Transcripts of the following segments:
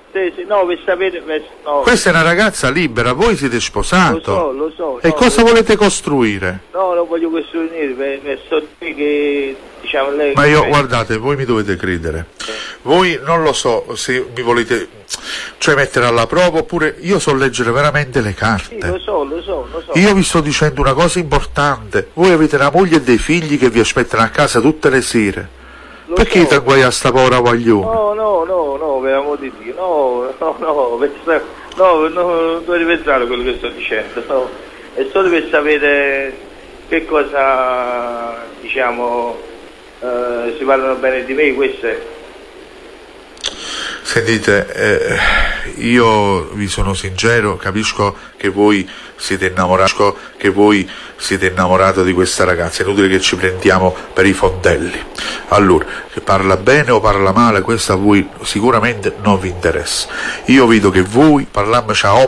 Sì, sì, no, per sapere... No. Questa è una ragazza libera, voi siete sposato. Lo so. E cosa volete costruire? No, non voglio costruire, per so che, diciamo, lei... Ma io, guardate, voi mi dovete credere. Voi non lo so se mi volete, cioè, mettere alla prova, oppure io so leggere veramente le carte. Sì, lo so. Io vi sto dicendo una cosa importante. Voi avete una moglie e dei figli che vi aspettano a casa tutte le sere. Perché ti agguai a sta povera guaglione? No, per amor di Dio, non dovete pensare a quello che sto dicendo, no. È solo per sapere che cosa, diciamo, si parlano bene di me, questo è. Sentite, io vi sono sincero, capisco che voi siete innamorato di questa ragazza, è inutile che ci prendiamo per i fondelli. Allora, se parla bene o parla male, questo a voi sicuramente non vi interessa. Io vedo che voi parliamoci a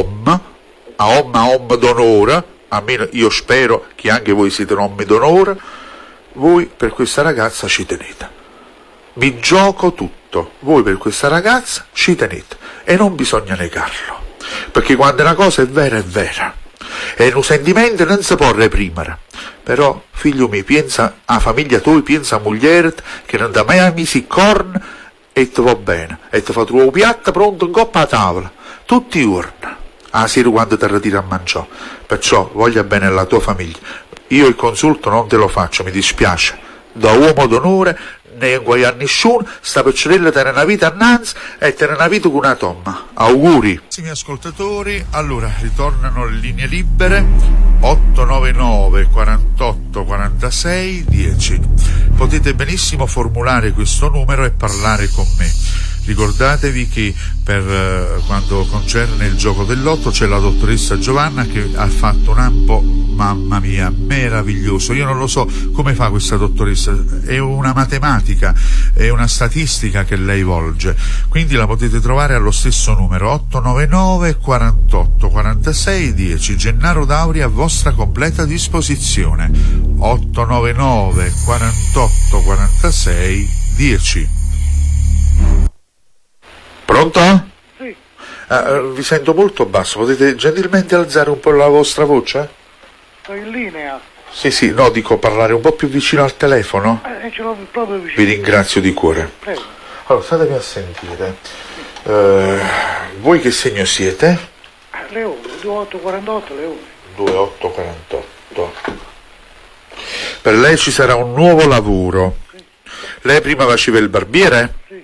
om d'onore, almeno io spero che anche voi siete uomini d'onore, voi per questa ragazza ci tenete. Vi gioco tutto. Voi per questa ragazza ci tenete e non bisogna negarlo, perché quando una cosa è vera e un sentimento non si può reprimere. Però figlio mio, pensa a famiglia tua, pensa a moglie che non da mai misi corn e ti va bene e ti fa trovare un piatto pronto in coppa a tavola tutti i giorni a sera quando ti ritiri a mangiare. Perciò voglia bene alla tua famiglia. Io il consulto non te lo faccio, mi dispiace, da uomo d'onore ne guai a nessuno, sta piccerella te una vita annanzi e te una vita con una tomma. Auguri. Carissimi ascoltatori, allora ritornano le linee libere 899 48 46 10. Potete benissimo formulare questo numero e parlare con me. Ricordatevi che per quanto concerne il gioco del lotto c'è la dottoressa Giovanna che ha fatto un ampo, mamma mia, meraviglioso. Io non lo so come fa questa dottoressa, è una matematica, è una statistica che lei volge, quindi la potete trovare allo stesso numero 899 48 46 10. Gennaro Dauri a vostra completa disposizione, 899 48 46 10. Pronto? Sì. Vi sento molto basso, potete gentilmente alzare un po' la vostra voce? Sto in linea. Sì, no, dico parlare un po' più vicino al telefono. Ce l'ho proprio vicino. Vi ringrazio di cuore. Prego. Allora, statemi a sentire. Voi che segno siete? Leone, 2848 Leone. 2848. Per lei ci sarà un nuovo lavoro. Sì. Lei prima faceva il barbiere? Sì.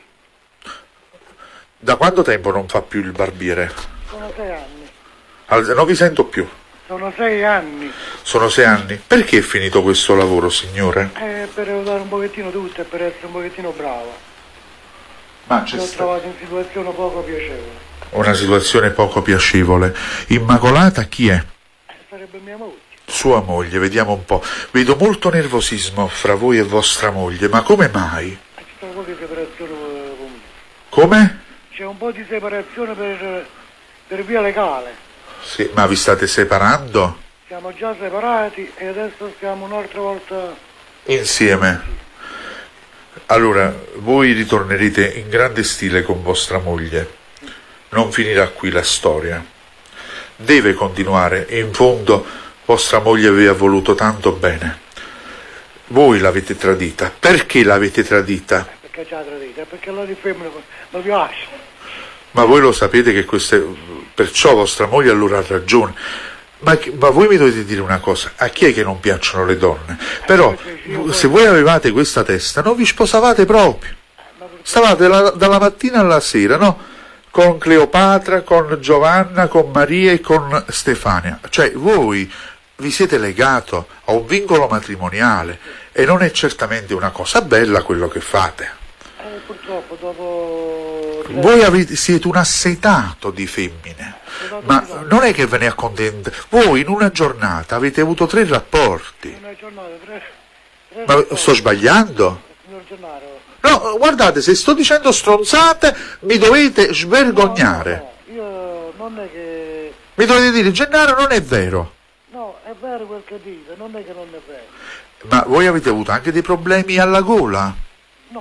Da quanto tempo non fa più il barbiere? Sono 6 anni. Non vi sento più. Sono 6 anni. Sono 6 anni. Perché è finito questo lavoro, signore? Per aiutare un pochettino tutto e per essere un pochettino brava. Ma Mi ho trovato in situazione poco piacevole. Una situazione poco piacevole. Immacolata chi è? Sarebbe mia moglie. Sua moglie, vediamo un po'. Vedo molto nervosismo fra voi e vostra moglie, ma come mai? C'è un po' di separazione con me. Come? C'è un po' di separazione per via legale. Sì, ma vi state separando? Siamo già separati e adesso stiamo un'altra volta Insieme. Allora, voi ritornerete in grande stile con vostra moglie. Non finirà qui la storia. Deve continuare e in fondo vostra moglie vi ha voluto tanto bene. Voi l'avete tradita. Perché l'avete tradita? Perché c'è la tradita? Perché la di femmina mi piace. Ma voi lo sapete che perciò vostra moglie allora ha ragione. Ma voi mi dovete dire una cosa, a chi è che non piacciono le donne? Però se voi avevate questa testa non vi sposavate proprio. Stavate dalla mattina alla sera, no? Con Cleopatra, con Giovanna, con Maria e con Stefania. Cioè voi vi siete legato a un vincolo matrimoniale e non è certamente una cosa bella quello che fate. Purtroppo dopo... Voi siete un assetato di femmine, ma non è che ve ne accontentate. Voi in una giornata avete avuto 3 rapporti. Una giornata, 3 Ma rapporti. sto sbagliando? Signor Gennaro. No, guardate, se sto dicendo stronzate mi dovete svergognare. No, io non è che... Mi dovete dire, Gennaro, non è vero. No, è vero quel che dice, non è che non è vero. Ma voi avete avuto anche dei problemi alla gola? No.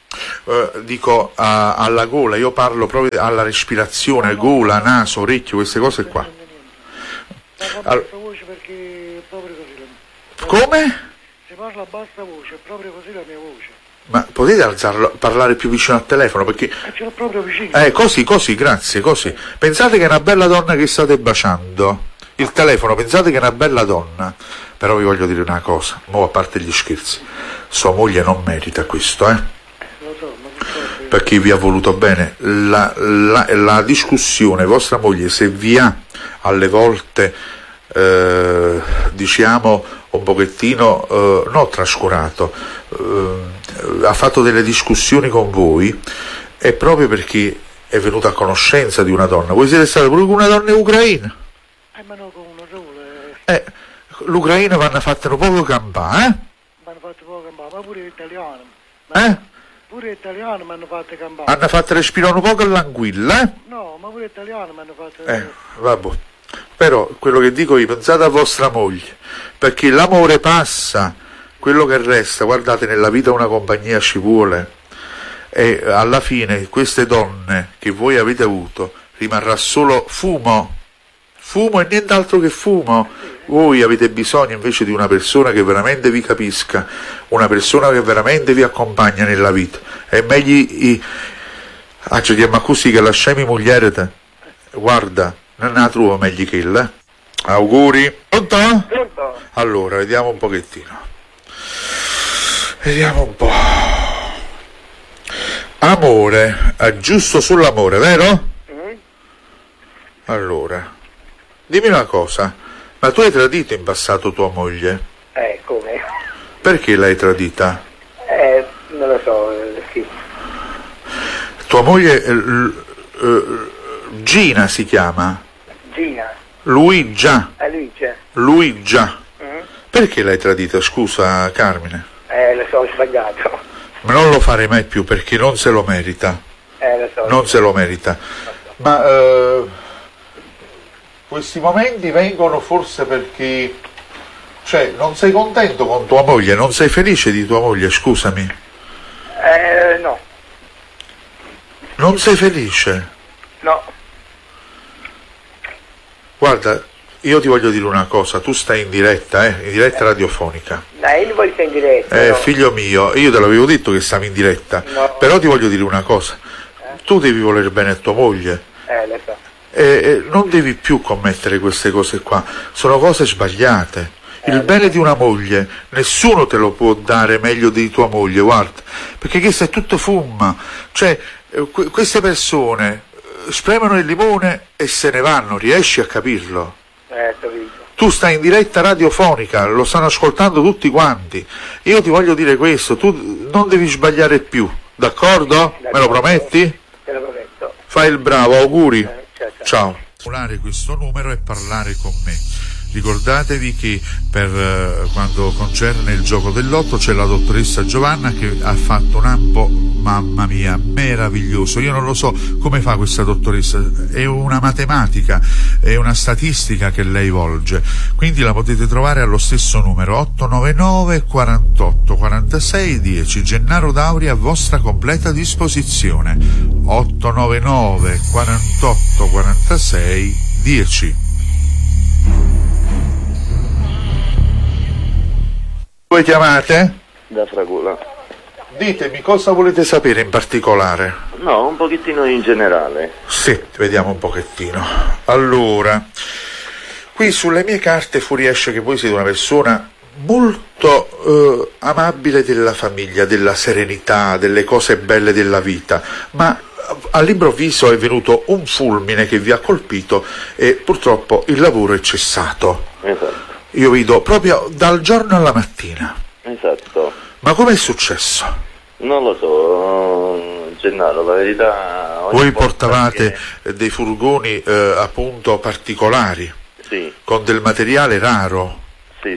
dico alla gola, io parlo proprio alla respirazione, gola, naso, orecchio, queste cose qua. Parla a bassa voce perché è proprio così. Come? Se parla a bassa voce, è proprio così la mia voce. Ma potete alzarlo, parlare più vicino al telefono, perché... Ce l'ho proprio vicino. Così, grazie, così. Pensate che è una bella donna che state baciando. Il telefono, pensate che è una bella donna. Però vi voglio dire una cosa, mo a parte gli scherzi, sua moglie non merita questo, Lo so, ma purtroppo... perché vi ha voluto bene. La discussione, vostra moglie, se vi ha alle volte, diciamo, un pochettino, no, trascurato, ha fatto delle discussioni con voi, è proprio perché è venuta a conoscenza di una donna. Voi siete stati pure con una donna ucraina? Ma no, con uno solo. L'Ucraina vanno fatte un poco campare, Mi hanno fatto poco campare, ma pure l'italiano. Pure l'italiano mi hanno fatto campare. Hanno fatto respirare un poco l'anguilla, No, ma pure l'italiano mi hanno fatto... vabbè. Però quello che dico io, pensate a vostra moglie, perché l'amore passa, quello che resta, guardate, nella vita una compagnia ci vuole, e alla fine queste donne che voi avete avuto rimarrà solo fumo e nient'altro che fumo. Voi avete bisogno invece di una persona che veramente vi capisca, una persona che veramente vi accompagna nella vita. È meglio chiama così che lasciami moglie te, guarda, non la trovo meglio che il. Auguri. Pronto? Allora, vediamo un pochettino. Vediamo un po'. Amore, giusto sull'amore, vero? Allora, dimmi una cosa, ma tu hai tradito in passato tua moglie? Come? Perché l'hai tradita? Non lo so, sì. Tua moglie, Gina si chiama? Gina. Luigia. Luigia. Luigia. Perché l'hai tradita, scusa Carmine? Lo so, ho sbagliato. Ma non lo farei mai più perché non se lo merita. Lo so. Non se lo merita. Ma questi momenti vengono forse perché, cioè, non sei contento con tua moglie, non sei felice di tua moglie, scusami. No. Non sei felice? No. Guarda, io ti voglio dire una cosa, tu stai in diretta radiofonica. Dai, io voglio stare in diretta. No. Figlio mio, io te l'avevo detto che stavi in diretta, no. Però ti voglio dire una cosa, tu devi voler bene a tua moglie. Lo so. Non devi più commettere queste cose qua, sono cose sbagliate. Il bene di una moglie nessuno te lo può dare meglio di tua moglie, guarda, perché questo è tutto fumma, cioè queste persone spremono il limone e se ne vanno, riesci a capirlo? Capito. Tu stai in diretta radiofonica, lo stanno ascoltando tutti quanti, io ti voglio dire questo, tu non devi sbagliare più, d'accordo? Me lo prometti? Te lo prometto. Fai il bravo, auguri. Ciao. Ciao. Questo numero e parlare con me. Ricordatevi che per quando concerne il gioco del lotto c'è la dottoressa Giovanna che ha fatto un ampo, mamma mia, meraviglioso. Io non lo so come fa questa dottoressa, è una matematica, è una statistica che lei volge, quindi la potete trovare allo stesso numero 899 48 46 10. Gennaro Dauri a vostra completa disposizione. 899 48 46 10. Voi chiamate? Da Fragola. Ditemi cosa volete sapere in particolare. No, un pochettino in generale. Sì, vediamo un pochettino. Allora, qui sulle mie carte fuoriesce che voi siete una persona molto amabile della famiglia, della serenità, delle cose belle della vita, ma all'improvviso è venuto un fulmine che vi ha colpito e purtroppo il lavoro è cessato. Esatto. Io vedo proprio dal giorno alla mattina. Esatto. Ma com'è successo? Non lo so, Gennaro, la verità... Voi portavate dei furgoni appunto particolari, sì, con del materiale raro. Sì.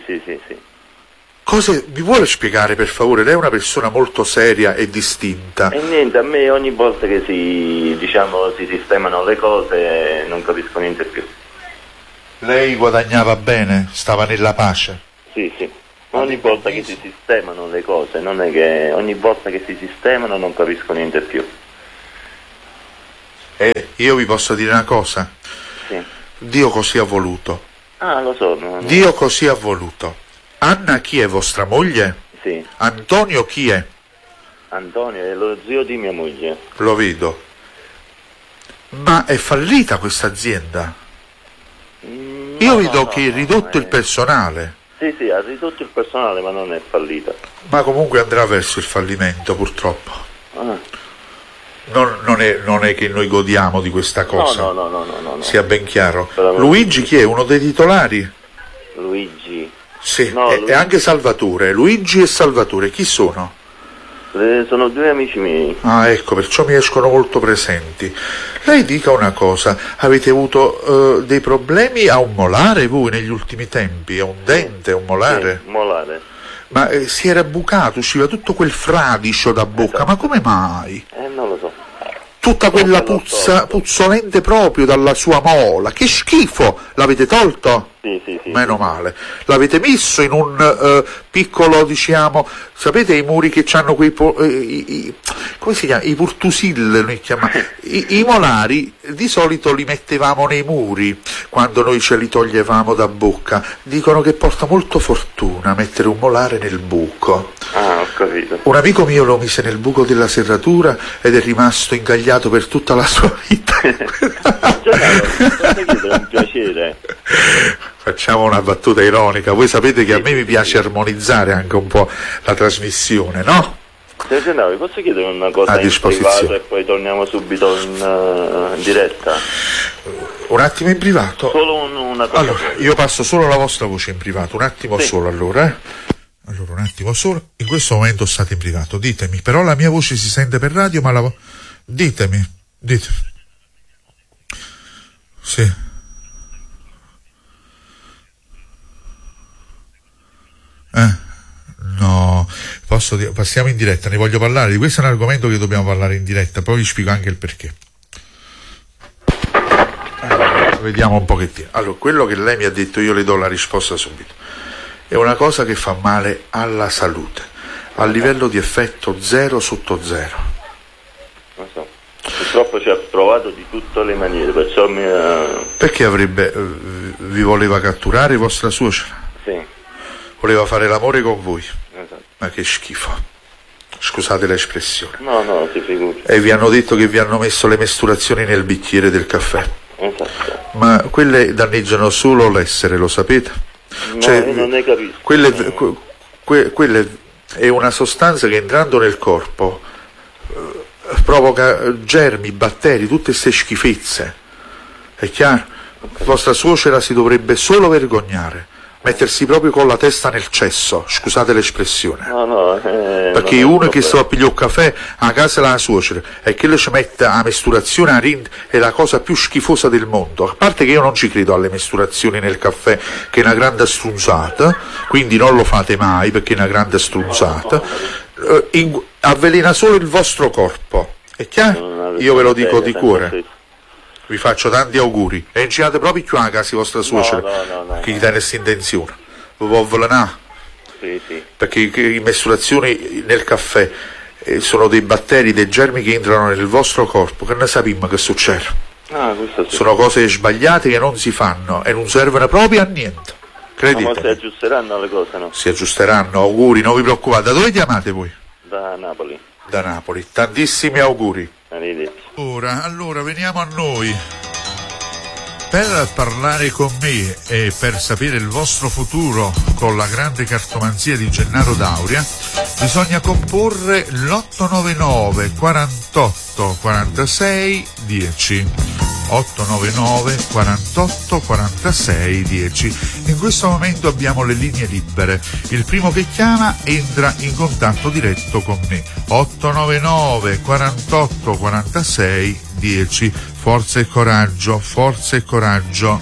Mi vuole spiegare per favore? Lei è una persona molto seria e distinta. E niente, a me ogni volta che si sistemano le cose non capisco niente più. Lei guadagnava bene? Stava nella pace? Sì. Ogni volta che si sistemano le cose, non è che ogni volta che si sistemano non capisco niente più. Io vi posso dire una cosa? Sì. Dio così ha voluto. Ah, lo so. Dio così ha voluto. Anna chi è, vostra moglie? Sì. Antonio chi è? Antonio è lo zio di mia moglie. Lo vedo. Ma è fallita questa azienda? Io vedo che è ridotto il personale. Sì, ha ridotto il personale, ma non è fallita. Ma comunque andrà verso il fallimento, purtroppo. Ah. Non è che noi godiamo di questa cosa. No. Sia ben chiaro. Luigi chi è? Uno dei titolari? Luigi. Sì, No, e anche Salvatore. Luigi e Salvatore, chi sono? Sono due amici miei. Ah, ecco, perciò mi escono molto presenti. Lei dica una cosa, avete avuto dei problemi a un molare voi negli ultimi tempi? A un dente, a un molare? Sì, molare. Ma si era bucato, usciva tutto quel fradicio da bocca, Esatto. Ma come mai? Non lo so. Tutta quella puzza, puzzolente proprio dalla sua mola, che schifo! L'avete tolto? Sì. Meno male. L'avete messo in un piccolo, diciamo, sapete i muri che hanno quei come si chiama? I purtusil, noi chiamiamo. I molari di solito li mettevamo nei muri quando noi ce li toglievamo da bocca. Dicono che porta molto fortuna mettere un molare nel buco. Ah, ho capito. Un amico mio lo mise nel buco della serratura ed è rimasto ingagliato per tutta la sua vita. È un piacere. Facciamo una battuta ironica. Voi sapete che a me mi piace armonizzare anche un po' la trasmissione, no? Vi posso chiedere una cosa A in disposizione. privato e poi torniamo subito in diretta? Un attimo in privato. Solo una cosa. Allora, io passo solo la vostra voce in privato, un attimo Sì. solo allora. Allora, un attimo solo. In questo momento state in privato, ditemi. Però la mia voce si sente per radio, ma ditemi. Sì. No, passiamo in diretta, ne voglio parlare, di questo è un argomento che dobbiamo parlare in diretta, poi vi spiego anche il perché. Allora, vediamo un pochettino. Allora, quello che lei mi ha detto, io le do la risposta subito. È una cosa che fa male alla salute, a livello di effetto 0 sotto 0. Non so. Purtroppo ci ha provato di tutte le maniere, perciò Perché vi voleva catturare vostra suocera? Sì. Voleva fare l'amore con voi? Esatto. Ma che schifo. Scusate l'espressione. No, si figuri. E vi hanno detto che vi hanno messo le mestruazioni nel bicchiere del caffè. Esatto. Ma quelle danneggiano solo l'essere, lo sapete? No, io non ne capisco. Quelle è una sostanza che entrando nel corpo provoca germi, batteri, tutte queste schifezze. È chiaro? Vostra suocera si dovrebbe solo vergognare, mettersi proprio con la testa nel cesso, scusate l'espressione. No, perché uno che sta a pigliare un caffè a casa della suocera e che le ci mette a mesturazione a rind è la cosa più schifosa del mondo. A parte che io non ci credo alle mesturazioni nel caffè, che è una grande strunzata, quindi non lo fate mai perché è una grande strunzata. Avvelena solo il vostro corpo, è chiaro? Io ve lo dico di cuore. Vi faccio tanti auguri e girate proprio più a casa di vostra suocera che gli dà questa intenzione. Vi può avvelenare. Sì. Perché le mestruazioni nel caffè sono dei batteri, dei germi che entrano nel vostro corpo, che ne sappiamo che succede. Questo sì. Sono cose sbagliate che non si fanno e non servono proprio a niente. Credetemi. Ma si aggiusteranno le cose, no? Si aggiusteranno, auguri, non vi preoccupate. Da dove chiamate voi? Da Napoli. Da Napoli, tantissimi auguri. Arrivederci. Allora veniamo a noi. Per parlare con me e per sapere il vostro futuro con la grande cartomanzia di Gennaro Dauria bisogna comporre l'899 48 46 10. 899 48 46 10. In questo momento abbiamo le linee libere. Il primo che chiama entra in contatto diretto con me. 899 48 46 10. Forza e coraggio, forza e coraggio.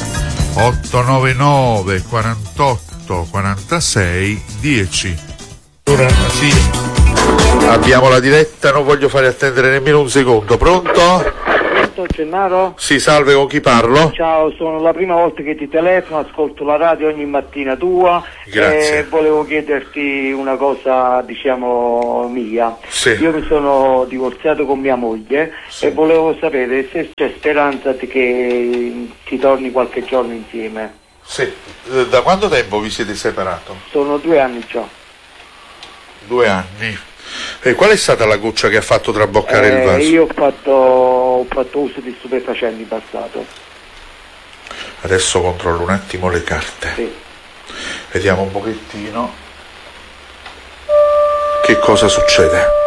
899 48 46 10. Ora sì. Abbiamo la diretta, non voglio fare attendere nemmeno un secondo. Pronto? Pronto, Gennaro? Sì, salve, con chi parlo? Ciao, sono la prima volta che ti telefono, ascolto la radio ogni mattina tua. Grazie. E volevo chiederti una cosa, diciamo, mia. Sì. Io mi sono divorziato con mia moglie e volevo sapere se c'è speranza che si torni qualche giorno insieme. Sì. Da quanto tempo vi siete separato? Sono 2 anni già. 2 anni. E qual è stata la goccia che ha fatto traboccare il vaso? Io ho fatto uso di stupefacenti in passato. Adesso controllo un attimo le carte. Sì. Vediamo un pochettino che cosa succede.